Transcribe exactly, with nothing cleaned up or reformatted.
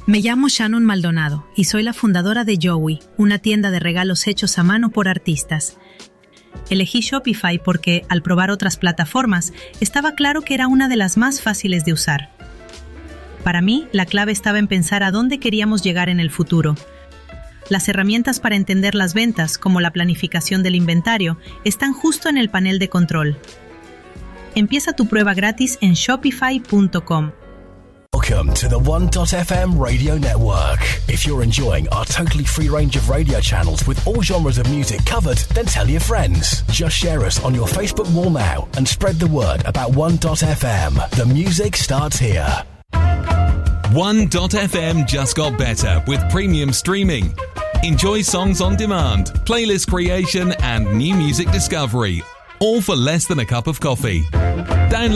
Me llamo Shannon Maldonado y soy la fundadora de Joey, una tienda de regalos hechos a mano por artistas. Elegí Shopify porque, al probar otras plataformas, estaba claro que era una de las más fáciles de usar. Para mí, la clave estaba en pensar a dónde queríamos llegar en el futuro. Las herramientas para entender las ventas, como la planificación del inventario, están justo en el panel de control. Empieza tu prueba gratis en shopify punto com. Welcome to the one dot f m radio network. If you're enjoying our totally free range of radio channels with all genres of music covered, then tell your friends. Just share us on your Facebook wall now and spread the word about one dot f m. The music starts here. one dot f m just got better with premium streaming. Enjoy songs on demand, playlist creation and new music discovery, all for less than a cup of coffee.